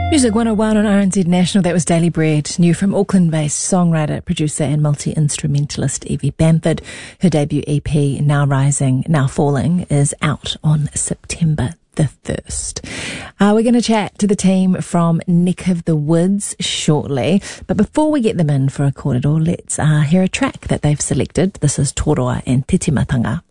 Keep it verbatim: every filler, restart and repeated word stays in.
Music one oh one on R N Z National. That was Daily Bread, new from Auckland-based songwriter, producer and multi-instrumentalist Evie Bamford. Her debut E P, Now Rising, Now Falling, is out on September the first. Uh, we're going to chat to the team from Neck of the Woods shortly. But before we get them in for a kōrero, let's uh, hear a track that they've selected. This is Toroa and Titimatanga.